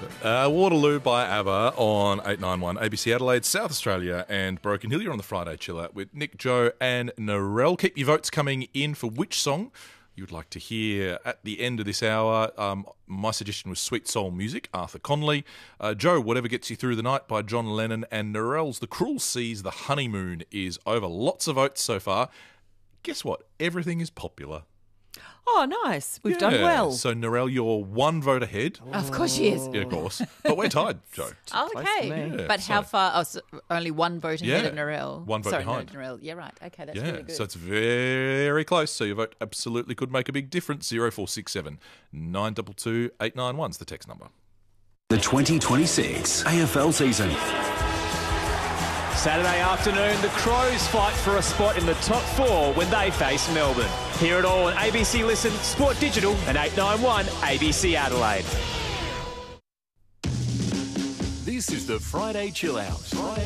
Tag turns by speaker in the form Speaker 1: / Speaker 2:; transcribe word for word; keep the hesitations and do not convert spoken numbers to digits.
Speaker 1: Uh, Waterloo by ABBA on eight nine one A B C Adelaide, South Australia and Broken Hill. You're on the Friday Chill Out with Nick, Joe and Narelle. Keep your votes coming in for which song you would like to hear at the end of this hour. Um, my suggestion was Sweet Soul Music, Arthur Conley. Uh, Joe, Whatever Gets You Through the Night by John Lennon. And Narelle's The Cruel Seas, The Honeymoon is over. Lots of votes so far. Guess what? Everything is popular.
Speaker 2: Oh, nice. We've
Speaker 1: Yeah.
Speaker 2: done well.
Speaker 1: So, Narelle, you're one vote ahead.
Speaker 3: Of course she is.
Speaker 1: Yeah, of course. But we're tied, Joe.
Speaker 3: Oh,
Speaker 2: Close
Speaker 3: okay.
Speaker 2: to me.
Speaker 1: Yeah,
Speaker 3: but how
Speaker 1: so-
Speaker 3: far? Oh, so only one vote ahead
Speaker 1: Yeah,
Speaker 3: of Narelle.
Speaker 1: one vote
Speaker 3: Sorry,
Speaker 1: behind.
Speaker 3: No, Narelle. Yeah, right. Okay, that's
Speaker 1: Yeah,
Speaker 3: really good.
Speaker 1: so it's very close. So your vote absolutely could make a big difference. zero four six seven nine two two eight nine one is the text number.
Speaker 4: The twenty twenty-six A F L season.
Speaker 5: Saturday afternoon, the Crows fight for a spot in the top four when they face Melbourne. Hear it all on A B C Listen, Sport Digital and eight nine one A B C Adelaide.
Speaker 6: This is the Friday Chill Out.